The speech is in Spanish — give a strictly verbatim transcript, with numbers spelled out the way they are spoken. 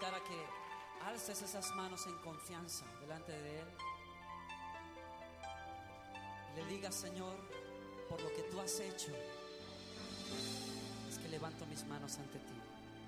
invitar a que alces esas manos en confianza delante de Él y le digas: Señor, por lo que tú has hecho, es que levanto mis manos ante ti.